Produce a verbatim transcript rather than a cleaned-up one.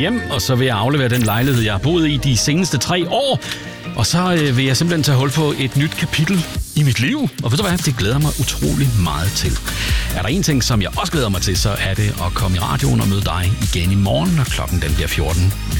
hjem, og så vil jeg aflevere den lejlighed, jeg har boet i de seneste tre år. Og så øh, vil jeg simpelthen tage hul på et nyt kapitel i mit liv. Og ved du hvad, det glæder mig utrolig meget til. Er der en ting, som jeg også glæder mig til, så er det at komme i radioen og møde dig igen i morgen, når klokken den bliver fjorten.